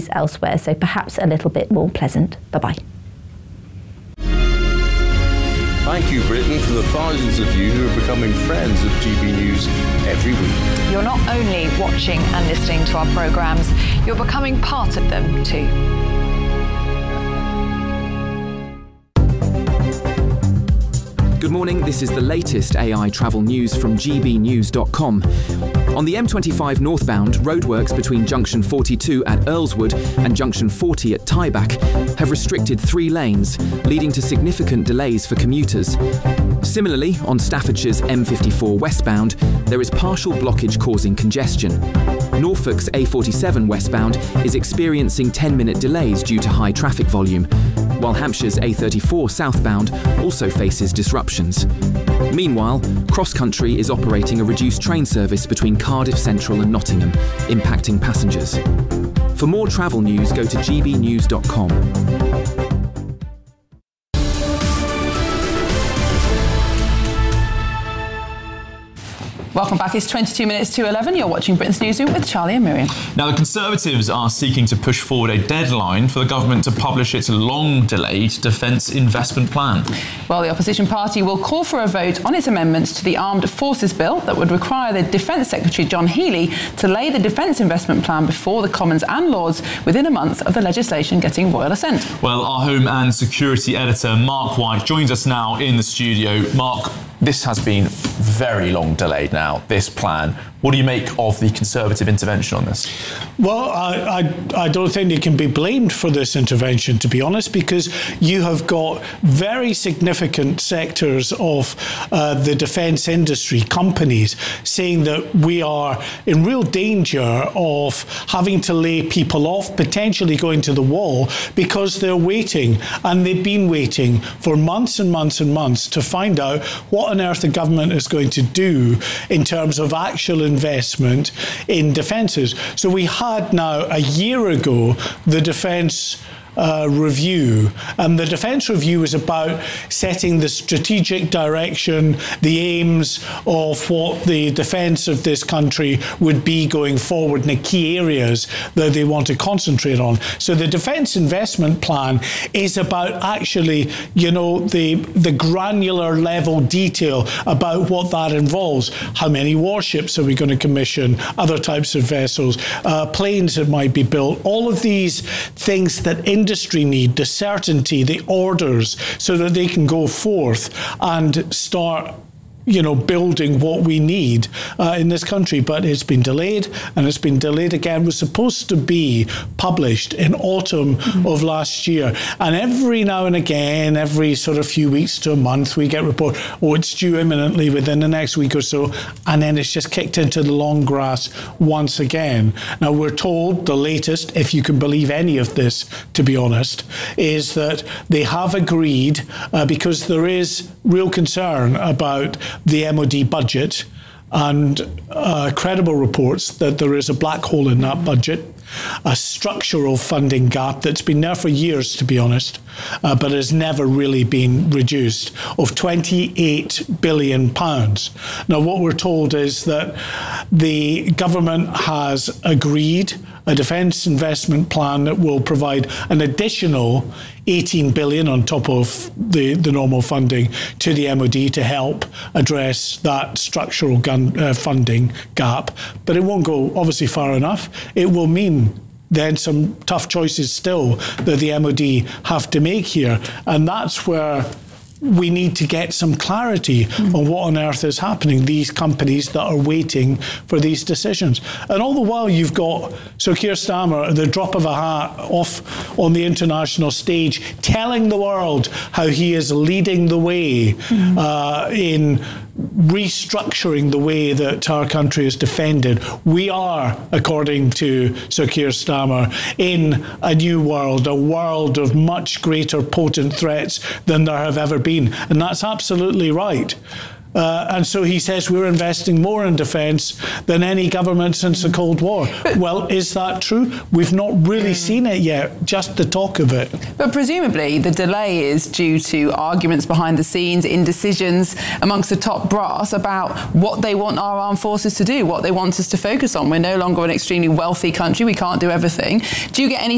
is elsewhere, so perhaps a little bit more pleasant. Bye-bye. Thank you, Britain, for the thousands of you who are becoming friends of GB News every week. You're not only watching and listening to our programmes, you're becoming part of them too. Good morning, this is the latest AI travel news from gbnews.com. On the M25 northbound, roadworks between Junction 42 at Earlswood and Junction 40 at Tyebach have restricted 3 lanes, leading to significant delays for commuters. Similarly, on Staffordshire's M54 westbound, there is partial blockage causing congestion. Norfolk's A47 westbound is experiencing 10-minute delays due to high traffic volume, while Hampshire's A34 southbound also faces disruptions. Meanwhile, Cross Country is operating a reduced train service between Cardiff Central and Nottingham, impacting passengers. For more travel news, go to gbnews.com. Welcome back. It's 22 minutes to 11. You're watching Britain's Newsroom with Charlie and Miriam. Now, the Conservatives are seeking to push forward a deadline for the government to publish its long-delayed defence investment plan. Well, the opposition party will call for a vote on its amendments to the Armed Forces Bill that would require the Defence Secretary, John Healey, to lay the defence investment plan before the Commons and Lords within a month of the legislation getting royal assent. Well, our Home and Security Editor, Mark White, joins us now in the studio. Mark, this has been very long delayed now, this plan. What do you make of the Conservative intervention on this? Well, I don't think they can be blamed for this intervention, to be honest, because you have got very significant sectors of the defence industry, companies, saying that we are in real danger of having to lay people off, potentially going to the wall, because they're waiting, and they've been waiting for months and months and months to find out what on earth the government is going to do in terms of actual investment in defences. So we had now a year ago the defence review, and the defence review is about setting the strategic direction, the aims of what the defence of this country would be going forward in the key areas that they want to concentrate on. So the defence investment plan is about actually, you know, the granular level detail about what that involves. How many warships are we going to commission, other types of vessels, planes that might be built, all of these things that industry need, the certainty, the orders, so that they can go forth and start, you know, building what we need in this country. But it's been delayed, and it's been delayed again. It was supposed to be published in autumn of last year. And every now and again, every sort of few weeks to a month, we get report, oh, it's due imminently within the next week or so. And then it's just kicked into the long grass once again. Now, we're told the latest, if you can believe any of this, to be honest, is that they have agreed, because there is real concern about the MOD budget, and credible reports that there is a black hole in that budget, a structural funding gap that's been there for years, to be honest, but has never really been reduced, of £28 billion. Now, what we're told is that the government has agreed a defence investment plan that will provide an additional 18 billion on top of the normal funding to the MOD to help address that structural funding gap. But it won't go obviously far enough. It will mean then some tough choices still that the MOD have to make here. And that's where we need to get some clarity on what on earth is happening, these companies that are waiting for these decisions. And all the while you've got Sir Keir Starmer at the drop of a hat off on the international stage telling the world how he is leading the way in restructuring the way that our country is defended. We are, according to Sir Keir Starmer, in a new world, a world of much greater potent threats than there have ever been. And that's absolutely right. And so he says we're investing more in defence than any government since the Cold War. Well, is that true? We've not really seen it yet, just the talk of it. But presumably the delay is due to arguments behind the scenes, indecisions amongst the top brass about what they want our armed forces to do, what they want us to focus on. We're no longer an extremely wealthy country. We can't do everything. Do you get any